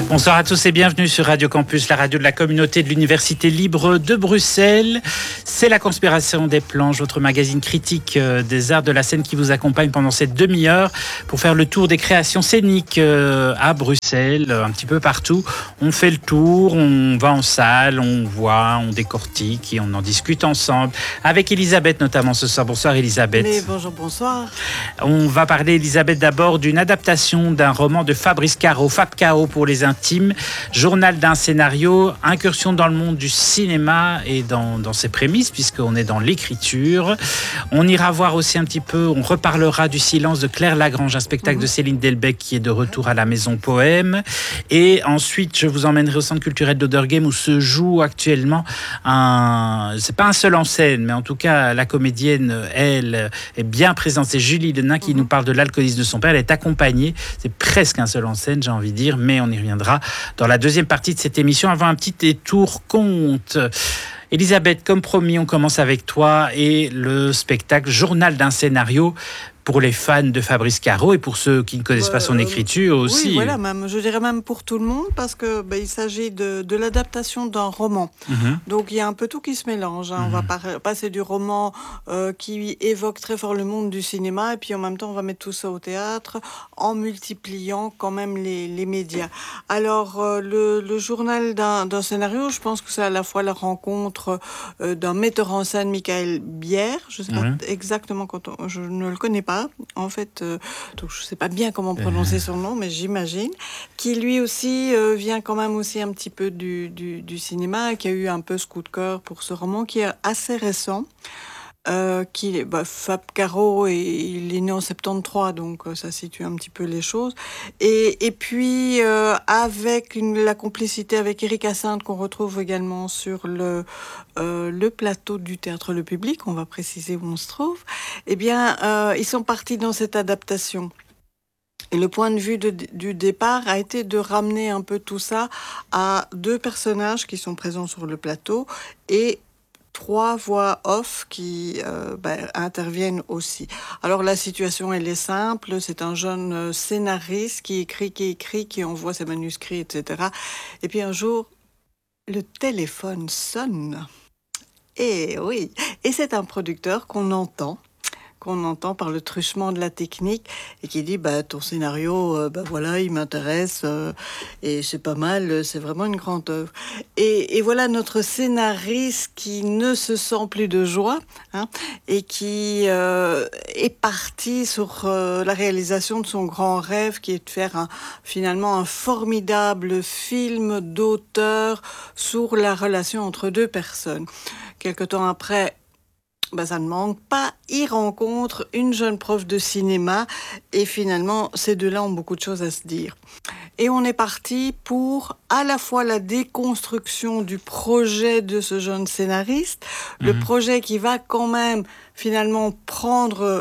Bonsoir à tous et bienvenue sur Radio Campus, la radio de la communauté de l'Université libre de Bruxelles. C'est la Conspiration des planches, votre magazine critique des arts de la scène qui vous accompagne pendant cette demi-heure pour faire le tour des créations scéniques à Bruxelles, un petit peu partout. On fait le tour, on va en salle, on voit, on décortique et on en discute ensemble. Avec Elisabeth notamment ce soir. Bonsoir Elisabeth. Mais bonjour, bonsoir. On va parler, Elisabeth, d'abord d'une adaptation d'un roman de Fabrice Caro, Fab Caro pour les intimes, journal d'un scénario, incursion dans le monde du cinéma et dans ses prémices, puisqu'on est dans l'écriture. On ira voir aussi un petit peu, on reparlera du Silence de Claire Lagrange, un spectacle de Céline Delbecq qui est de retour à la Maison Poème. Et ensuite, je vous emmènerai au Centre culturel d'Oderghem où se joue actuellement c'est pas un seul en scène, mais en tout cas, la comédienne, elle, est bien présente. C'est Julie Lenain qui nous parle de l'alcoolisme de son père. Elle est accompagnée. C'est presque un seul en scène, j'ai envie de dire, mais on y reviendra dans la deuxième partie de cette émission avant un petit détour conte. Elisabeth, comme promis, on commence avec toi et le spectacle Journal d'un scénario pour les fans de Fabrice Caro et pour ceux qui ne connaissent pas son écriture aussi. Oui, voilà, je dirais même pour tout le monde, parce que il s'agit de l'adaptation d'un roman. Donc il y a un peu tout qui se mélange. On va passer du roman qui évoque très fort le monde du cinéma, et puis en même temps on va mettre tout ça au théâtre en multipliant quand même les médias. Alors le journal d'un scénario, je pense que c'est à la fois la rencontre d'un metteur en scène, Michael Bier, je ne sais pas exactement, je ne le connais pas. En fait, donc je ne sais pas bien comment prononcer son nom, mais j'imagine, qui lui aussi vient quand même aussi un petit peu du cinéma, qui a eu un peu ce coup de cœur pour ce roman qui est assez récent. Fab Caro, il est né en 73, donc ça situe un petit peu les choses. Et puis, avec la complicité avec Éric Hyacinthe, qu'on retrouve également sur le plateau du Théâtre Le Public, on va préciser où on se trouve, eh bien, ils sont partis dans cette adaptation. Et le point de vue du départ a été de ramener un peu tout ça à deux personnages qui sont présents sur le plateau et 3 voix off qui interviennent aussi. Alors la situation, elle est simple. C'est un jeune scénariste qui écrit, qui envoie ses manuscrits, etc. Et puis un jour, le téléphone sonne. Et oui, et c'est un producteur qu'on entend par le truchement de la technique et qui dit ton scénario voilà, il m'intéresse et c'est pas mal, c'est vraiment une grande œuvre. Et voilà notre scénariste qui ne se sent plus de joie et qui est parti sur la réalisation de son grand rêve, qui est de faire finalement un formidable film d'auteur sur la relation entre deux personnes. Quelque temps après, ça ne manque pas, il rencontre une jeune prof de cinéma et finalement, ces deux-là ont beaucoup de choses à se dire. Et on est parti pour à la fois la déconstruction du projet de ce jeune scénariste, le projet qui va quand même finalement prendre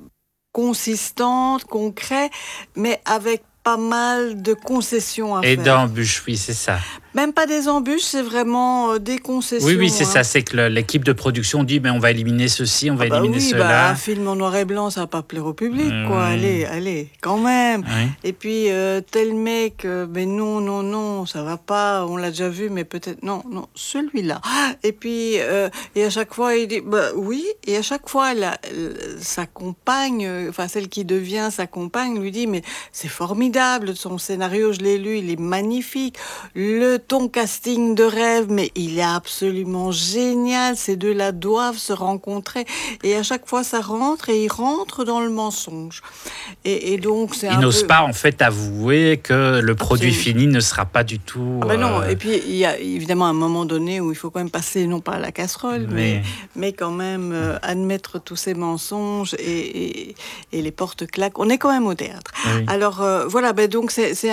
consistante, concret, mais avec pas mal de concessions à faire. Et d'embûches, oui, c'est ça. Même pas des embûches, c'est vraiment des concessions. Oui, c'est ça. C'est que l'équipe de production dit on va éliminer ceci, on va éliminer cela. Un film en noir et blanc, ça va pas plaire au public, quoi. Allez, quand même. Oui. Et puis, tel mec, mais non, ça va pas, on l'a déjà vu, mais peut-être, non, celui-là. Et puis, et à chaque fois, il dit, oui, et à chaque fois, sa compagne, celle qui devient sa compagne, lui dit, mais c'est formidable, son scénario, je l'ai lu, il est magnifique. Ton casting de rêve, mais il est absolument génial. Ces deux-là doivent se rencontrer. Et à chaque fois, ça rentre et il rentre dans le mensonge. Et donc, c'est il n'ose pas, en fait, avouer que le produit fini ne sera pas du tout... non. Et puis, il y a évidemment un moment donné où il faut quand même passer, non pas à la casserole, mais quand même admettre tous ces mensonges et les portes claquent. On est quand même au théâtre. Oui. Alors, voilà, donc c'est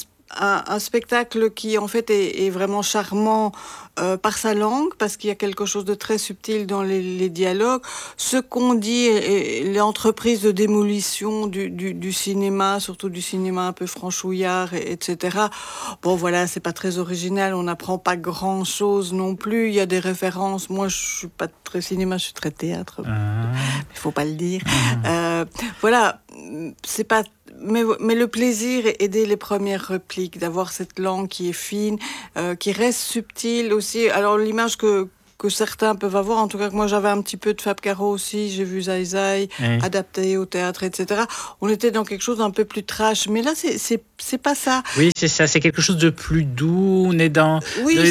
un spectacle qui en fait est vraiment charmant par sa langue, parce qu'il y a quelque chose de très subtil dans les dialogues. Ce qu'on dit, l'entreprise de démolition du cinéma, surtout du cinéma un peu franchouillard, etc. Bon, voilà, c'est pas très original, on n'apprend pas grand-chose non plus. Il y a des références. Moi, je suis pas très cinéma, je suis très théâtre. Il faut pas le dire. Voilà, c'est pas mais le plaisir est dès les premières répliques, d'avoir cette langue qui est fine, qui reste subtile aussi. Alors l'image que certains peuvent avoir, en tout cas que moi j'avais un petit peu de Fab Caro aussi, j'ai vu Zai Zai adapté au théâtre, etc. On était dans quelque chose d'un peu plus trash, mais là c'est pas ça. Oui, c'est ça, c'est quelque chose de plus doux, on est dans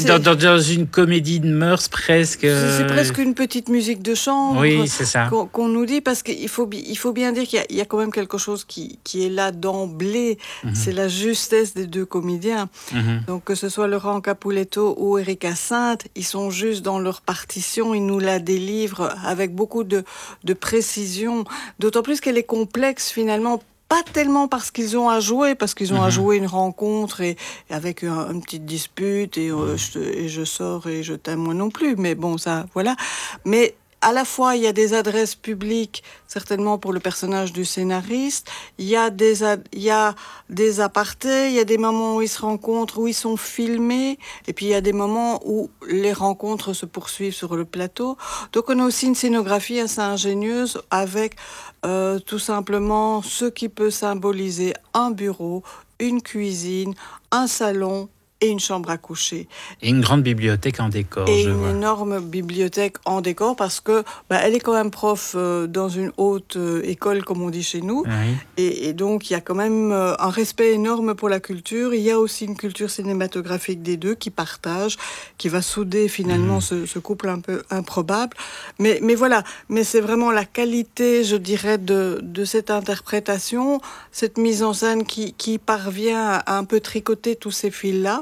une comédie de mœurs presque. C'est presque une petite musique de chambre. Oui, c'est ça. Qu'on nous dit, parce qu'il faut bien dire qu'il y a quand même quelque chose qui est là d'emblée, c'est la justesse des deux comédiens. Donc que ce soit Laurent Capuletto ou Erika Sainte, ils sont juste dans leur partition, ils nous la délivrent avec beaucoup de précision, d'autant plus qu'elle est complexe finalement. Pas tellement parce qu'ils ont à jouer, parce qu'ils ont à jouer une rencontre et avec une petite dispute et je sors et je t'aime moi non plus. Mais bon, ça, voilà. Mais à la fois, il y a des adresses publiques, certainement pour le personnage du scénariste. Il y a des apartés, il y a des moments où ils se rencontrent, où ils sont filmés. Et puis, il y a des moments où les rencontres se poursuivent sur le plateau. Donc, on a aussi une scénographie assez ingénieuse avec tout simplement ce qui peut symboliser un bureau, une cuisine, un salon, et une chambre à coucher. Et une grande bibliothèque en décor, et une énorme bibliothèque en décor, parce que elle est quand même prof dans une haute école, comme on dit chez nous. Oui. Et donc, il y a quand même un respect énorme pour la culture. Il y a aussi une culture cinématographique des deux qui partagent, qui va souder finalement ce couple un peu improbable. Mais voilà, mais c'est vraiment la qualité, je dirais, de cette interprétation, cette mise en scène qui parvient à un peu tricoter tous ces fils-là.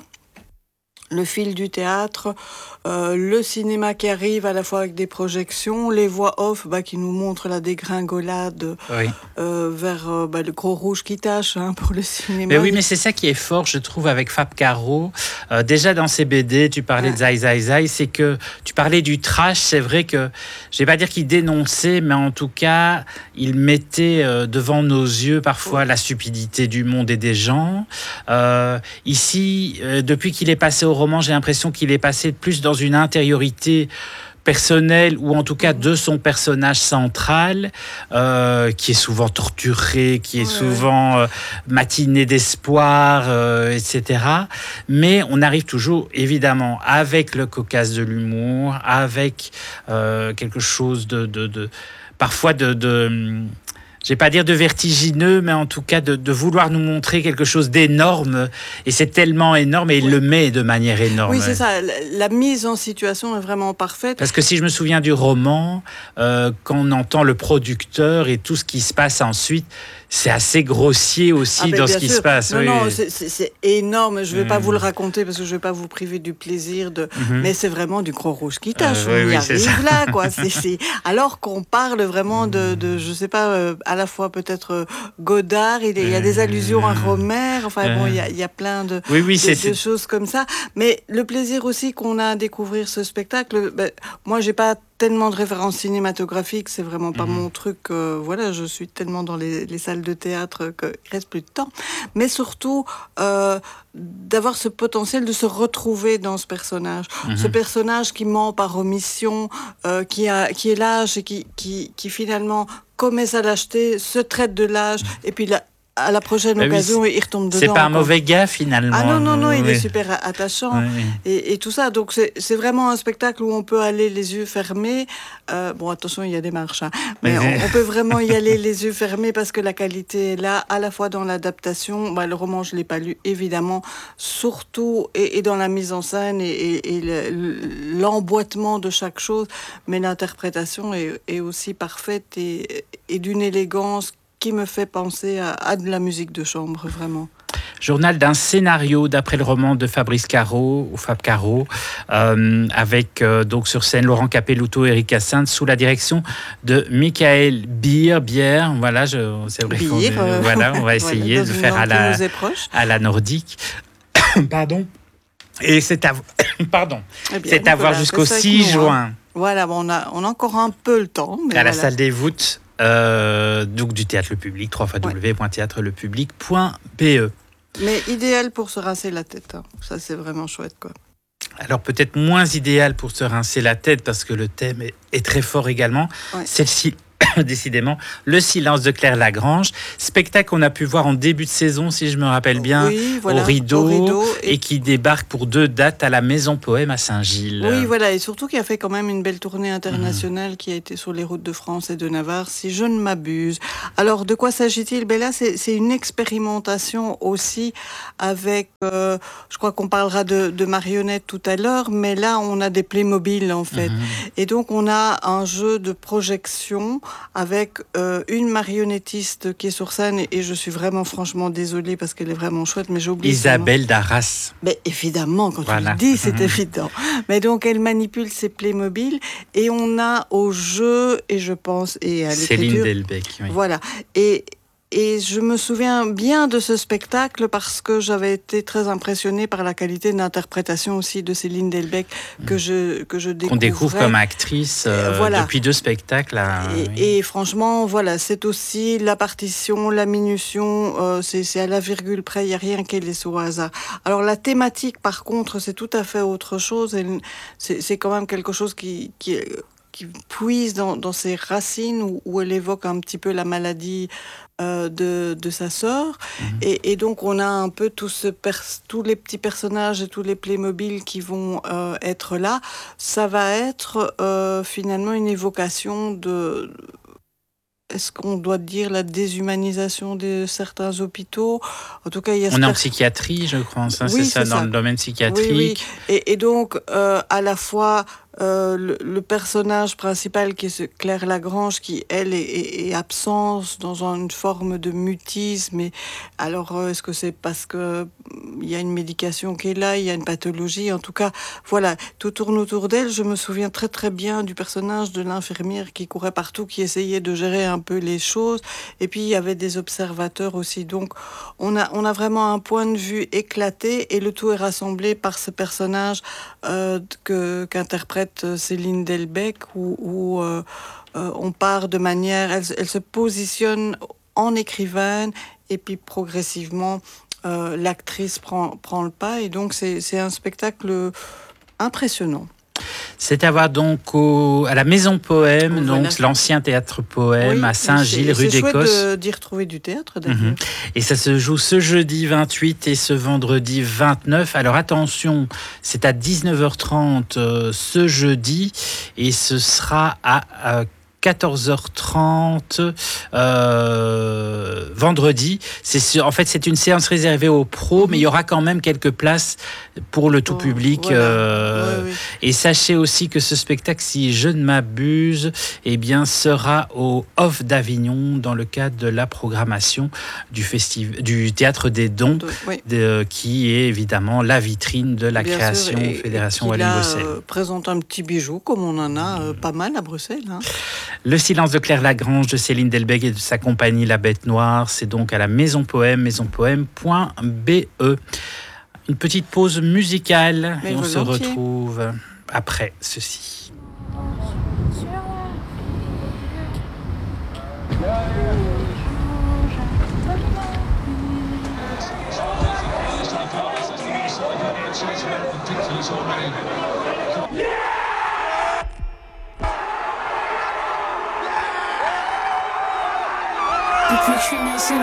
Le fil du théâtre, le cinéma qui arrive à la fois avec des projections, les voix off qui nous montrent la dégringolade vers le gros rouge qui tâche pour le cinéma. Mais oui, mais c'est ça qui est fort, je trouve, avec Fab Caro. Déjà dans ses BD, tu parlais de Zai Zai Zai, c'est que tu parlais du trash. C'est vrai que, je vais pas dire qu'il dénonçait, mais en tout cas, il mettait devant nos yeux parfois la stupidité du monde et des gens. Ici, depuis qu'il est passé au roman, j'ai l'impression qu'il est passé plus dans une intériorité personnelle, ou en tout cas de son personnage central, qui est souvent torturé, qui est souvent matiné d'espoir, etc. Mais on arrive toujours, évidemment, avec le cocasse de l'humour, avec quelque chose parfois je vais pas dire de vertigineux, mais en tout cas de vouloir nous montrer quelque chose d'énorme. Et c'est tellement énorme, et il le met de manière énorme. Oui, c'est ça. La mise en situation est vraiment parfaite. Parce que si je me souviens du roman, quand on entend le producteur et tout ce qui se passe ensuite, c'est assez grossier aussi dans ce qui se passe. Non, c'est énorme. Je ne vais pas vous le raconter parce que je ne vais pas vous priver du plaisir mais c'est vraiment du gros rouge qui tâche. On y arrive là, quoi. Alors qu'on parle vraiment de je sais pas, à la fois peut-être Godard, il y a des allusions à Romer. Enfin bon, il y a plein de choses comme ça. Mais le plaisir aussi qu'on a à découvrir ce spectacle, moi, j'ai pas tellement de références cinématographiques, c'est vraiment pas mon truc. Je suis tellement dans les salles de théâtre qu'il reste plus de temps. Mais surtout, d'avoir ce potentiel de se retrouver dans ce personnage. Ce personnage qui ment par omission, qui est lâche et qui finalement commet sa lâcheté, se traite de lâche, et puis à la prochaine occasion, il retombe dedans. C'est pas un mauvais gars, finalement. Ah non, il est super attachant. Et tout ça. Donc, c'est vraiment un spectacle où on peut aller les yeux fermés. Attention, il y a des marches. Mais on peut vraiment y aller les yeux fermés parce que la qualité est là, à la fois dans l'adaptation. Le roman, je ne l'ai pas lu, évidemment. Surtout, et dans la mise en scène et l'emboîtement de chaque chose. Mais l'interprétation est aussi parfaite et d'une élégance qui me fait penser à de la musique de chambre, vraiment. Journal d'un scénario d'après le roman de Fabrice Caro, ou Fab Caro, avec donc sur scène Laurent Capelouto et Erika Sainte, sous la direction de Michael Bier. Voilà, c'est vrai on va essayer de faire à la nordique. Pardon. Et c'est à voir jusqu'au 6 juin. Voilà, on a encore un peu le temps. Mais la salle des voûtes. Donc du Théâtre Le Public, www.theatrelepублc.be. Mais idéal pour se rincer la tête. Ça, c'est vraiment chouette, quoi. Alors peut-être moins idéal pour se rincer la tête parce que le thème est très fort également. Celle-ci décidément, Le silence de Claire Lagrange, spectacle qu'on a pu voir en début de saison, si je me rappelle bien, oui, voilà, au Rideau, et qui débarque pour 2 dates à la Maison Poème à Saint-Gilles. Oui, voilà, et surtout qui a fait quand même une belle tournée internationale qui a été sur les routes de France et de Navarre, si je ne m'abuse. Alors, de quoi s'agit-il? Ben là, c'est une expérimentation aussi avec, je crois qu'on parlera de marionnettes tout à l'heure, mais là, on a des Playmobil, en fait. Et donc, on a un jeu de projection avec une marionnettiste qui est sur scène, et je suis vraiment franchement désolée parce qu'elle est vraiment chouette, mais j'ai oublié Isabelle Darras. Mais évidemment, quand tu le dis, c'est évident. Mais donc, elle manipule ses Playmobil, et on a au jeu, et je pense, et à l'écriture... Céline Delbecq, oui. Voilà. Et je me souviens bien de ce spectacle parce que j'avais été très impressionnée par la qualité d'interprétation aussi de Céline Delbecq que je découvrais. Qu'on découvre comme actrice voilà. Depuis 2 spectacles. Et franchement, voilà, c'est aussi la partition, la minution, c'est à la virgule près, il n'y a rien qui est laissé au hasard. Alors la thématique, par contre, c'est tout à fait autre chose. C'est quand même quelque chose qui puise dans ses racines, où elle évoque un petit peu la maladie de sa sœur. Et donc on a un peu tous les petits personnages et tous les Playmobil qui vont être là. Ça va être finalement une évocation de... Est-ce qu'on doit dire la déshumanisation de certains hôpitaux? En tout cas, il y a... On est en psychiatrie, je crois. Ça, oui, c'est ça, dans le domaine psychiatrique. Oui. Et donc, à la fois... le personnage principal qui est Claire Lagrange, qui elle est absente dans une forme de mutisme. Et alors est-ce que c'est parce que il y a une médication qui est là, il y a une pathologie, en tout cas voilà, tout tourne autour d'elle. Je me souviens très très bien du personnage de l'infirmière qui courait partout, qui essayait de gérer un peu les choses, et puis il y avait des observateurs aussi. Donc on a vraiment un point de vue éclaté, et le tout est rassemblé par ce personnage qu'interprète Céline Delbecq, où on part de manière... Elle se positionne en écrivaine, et puis progressivement, l'actrice prend le pas, et donc c'est un spectacle impressionnant. C'est à voir donc à la Maison Poème, donc l'ancien théâtre Poème à Saint-Gilles, rue d'Écosse. C'est chouette d'y retrouver du théâtre, d'ailleurs. Et ça se joue ce jeudi 28 et ce vendredi 29. Alors attention, c'est à 19h30 ce jeudi, et ce sera à 14h30 vendredi. En fait, c'est une séance réservée aux pros, mais il y aura quand même quelques places pour le tout public. Voilà. Oui. Et sachez aussi que ce spectacle, si je ne m'abuse, sera au Off d'Avignon dans le cadre de la programmation du Théâtre des Dons, qui est évidemment la vitrine de la création Fédération Wallonie-Bruxelles. Présente un petit bijou, comme on en a pas mal à Bruxelles. Hein. Le silence de Claire Lagrange de Céline Delbecq et de sa compagnie La Bête Noire, c'est donc à la Maison Poème, maisonpoème.be. Une petite pause musicale, et on se retrouve après ceci. Depuis que je suis né, c'est